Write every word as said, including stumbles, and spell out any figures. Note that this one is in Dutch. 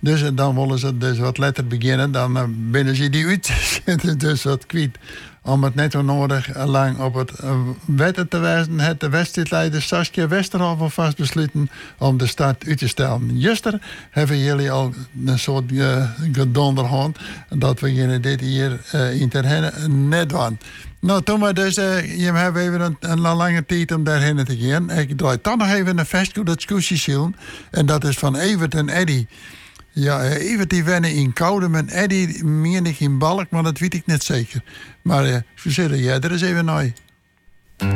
Dus uh, dan willen ze dus wat later beginnen. Dan uh, binnen ze die uit. Dus wat kwijt. Om het net zo nodig uh, lang op het uh, wetten te wijzen, het de wedstrijdleider Saskia Westerhof alvast besloten om de start uit te stellen. Juster hebben jullie al een soort uh, gedonderhand dat we hier dit hier uh, in terhennen net doen. Nou, toen maar dus, uh, je hebt even een, een lange tijd om daarheen te gaan. Ik draai dan nog even een festgoed zien. En dat is van Evert en Eddy. Ja, Evert die wennen in Koudem en Eddy meen ik in Balk, maar dat weet ik niet zeker. Maar uh, ze zullen jij er eens even naar.